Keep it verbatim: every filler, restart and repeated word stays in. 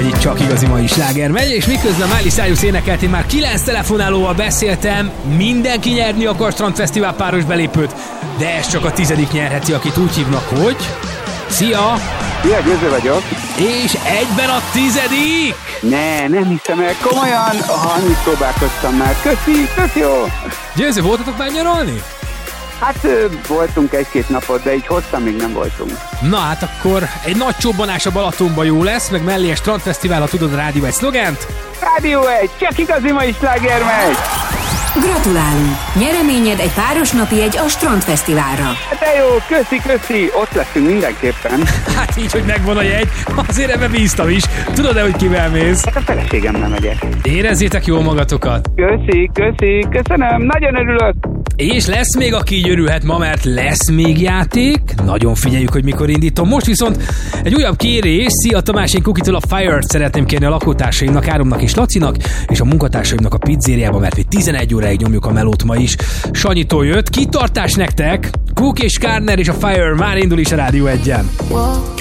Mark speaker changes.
Speaker 1: itt csak igazi mai sláger megy, és miközben Miley Cyrus énekelt, én már kilenc telefonálóval beszéltem, mindenki nyerni akar Strandfesztivál páros belépőt, de ez csak a tizedik nyerheti, akit úgy hívnak, hogy... Szia!
Speaker 2: Szia, Győző vagyok.
Speaker 1: És egyben a tizedik!
Speaker 2: Ne, nem hiszem el, komolyan, ha annyit próbálkoztam már. Köszi, tök jó!
Speaker 1: Győző, voltatok már nyaralni?
Speaker 2: Hát ö, voltunk egy-két napot, de így hosszan még nem voltunk.
Speaker 1: Na hát akkor egy nagy csobbanás a Balatonba jó lesz, meg mellé a Strandfesztivál, ha tudod, a Rádió egy szlogent.
Speaker 2: Rádió egy, csak igazi mai sláger megy!
Speaker 3: Gratulálunk! Nyereményed egy páros napi egy a Strandfesztiválra.
Speaker 2: De jó, köszi, köszi, ott leszünk mindenképpen.
Speaker 1: Hát így, hogy megvan a jegy, azért ebbe bíztam is. Tudod-e, hogy kivel mész?
Speaker 2: Hát a feleségemmel megyek.
Speaker 1: Érezzétek jól magatokat.
Speaker 2: Köszi, köszi, köszönöm, nagyon örülök.
Speaker 1: És lesz még, aki így örülhet ma, mert lesz még játék. Nagyon figyeljük, hogy mikor indítom. Most viszont egy újabb kérés. Szia Tamás, én Kukitól a Fire-t szeretném kérni a lakótársaimnak, Áronnak és Lacinak, és a munkatársaimnak a pizzériában, mert mi tizenegy óráig nyomjuk a melót ma is. Sanyitól jött. Kitartás nektek! Cook és Kárner és a Fire már indul is a Rádió egyen.